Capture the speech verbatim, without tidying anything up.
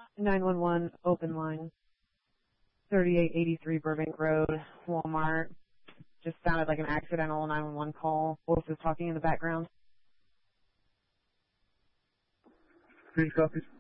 nine one one, open line. thirty-eight eighty-three Burbank Road, Walmart. Just sounded like an accidental nine one one call. Wolf is talking in the background. Three copies.